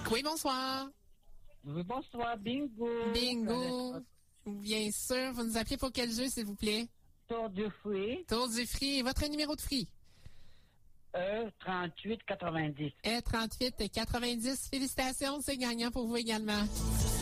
Oui, bonsoir. Oui, bonsoir, bingo. Bingo. Bien sûr. Vous nous appelez pour quel jeu, s'il vous plaît? Tour du fruit. Tour du fruit. Votre numéro de fruit? E3890. E3890. Félicitations, c'est gagnant pour vous également.